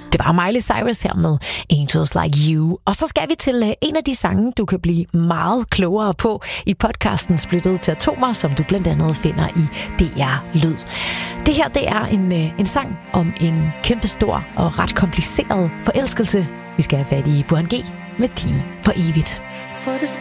Det var Miley Cyrus her med Angels Like You. Og så skal vi til en af de sange, du kan blive meget klogere på i podcasten Splittet til Atomer, som du blandt andet finder i DR Lyd. Det her, det er en sang om en kæmpestor og ret kompliceret forelskelse. Vi skal have fat i Burhan G med Din for evigt.